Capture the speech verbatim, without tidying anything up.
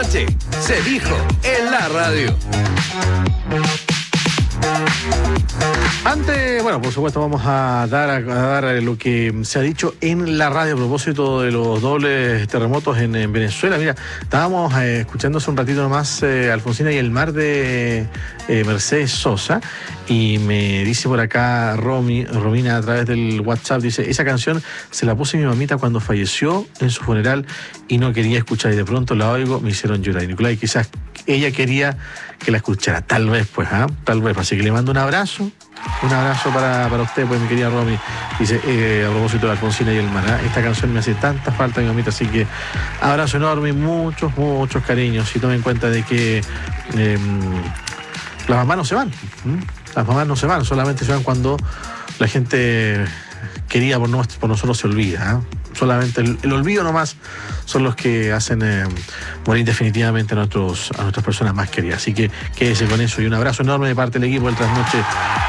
Se dijo en la radio. Antes, bueno, por supuesto vamos a dar, a dar lo que se ha dicho en la radio a propósito de los dobles terremotos en, en Venezuela. Mira, estábamos eh, escuchando hace un ratito nomás eh, Alfonsina y el mar de eh, Mercedes Sosa, y me dice por acá Romy, Romina a través del WhatsApp, dice, esa canción se la puse a mi mamita cuando falleció en su funeral y no quería escuchar, y de pronto la oigo, me hicieron llorar. Y Nicolás, quizás ella quería que la escuchara, tal vez pues, ¿ah? ¿eh? Tal vez, así que le mando un abrazo. Un abrazo para, para usted, pues, mi querida Romy. Dice, eh, a propósito de Alfonsina y el mar, ¿eh? Esta canción me hace tanta falta, mi mamita, así que abrazo enorme, muchos, muchos cariños. Y tome en cuenta de que eh, las mamás no se van. ¿Mm? Las mamás no se van, solamente se van cuando la gente querida por, no, por nosotros se olvida. ¿eh? Solamente el, el olvido nomás son los que hacen eh, morir definitivamente a, nuestros, a nuestras personas más queridas. Así que quédese con eso y un abrazo enorme de parte del equipo del Trasnoche.